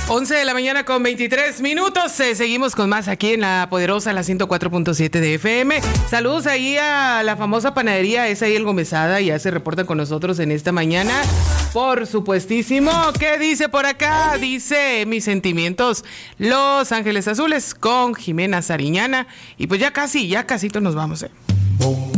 11 de la mañana con 23 minutos. Seguimos con más aquí en la poderosa, la 104.7 de FM. Saludos ahí a la famosa panadería, es ahí el Gomezada, ya se reportan con nosotros en esta mañana. Por supuestísimo. ¿Qué dice por acá? Dice Mis Sentimientos, Los Ángeles Azules con Jimena Sariñana. Y pues ya casi nos vamos,